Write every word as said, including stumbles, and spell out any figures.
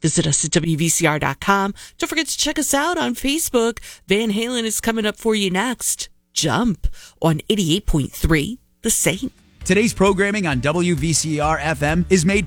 Visit us at W V C R dot com. Don't forget to check us out on Facebook. Van Halen is coming up for you next. Jump on eighty-eight point three, The Saint. Today's programming on W V C R F M is made